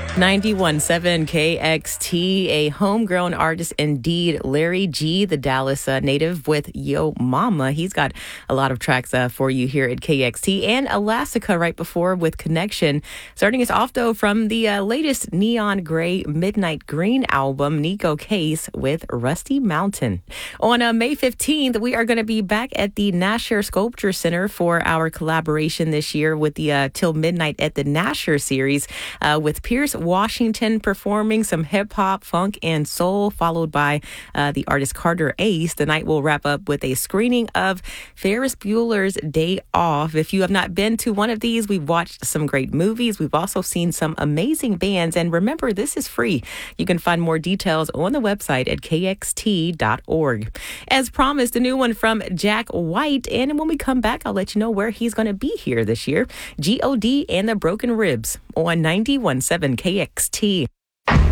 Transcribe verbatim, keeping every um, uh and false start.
ninety-one point seven K X T, a homegrown artist indeed. Larry G, the Dallas uh, native with Yo Mama. He's got a lot of tracks uh, for you here at K X T. And Elastica right before with Connection. Starting us off, though, from the uh, latest Neon Gray Midnight Green album, Nico Case with Rusty Mountain. On uh, May fifteenth, we are going to be back at the Nasher Sculpture Center for our collaboration this year with the uh, Till Midnight at the Nasher series uh, with Pierce Washington performing some hip hop, funk, and soul, followed by uh, the artist Carter Ace. The night will wrap up with a screening of Ferris Bueller's Day Off. If you have not been to one of these, we've watched some great movies. We've also seen some amazing bands. And remember, this is free. You can find more details on the website at k x t dot org. As promised, a new one from Jack White. And when we come back, I'll let you know where he's going to be here this year. G O D and the Broken Ribs on ninety-one point seven K X T.